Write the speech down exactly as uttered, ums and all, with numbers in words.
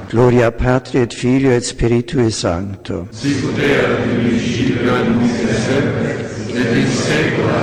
Gloria Patri et Filio et Spiritui Sancto. Sicut erat in principio et nunc et semper et in saecula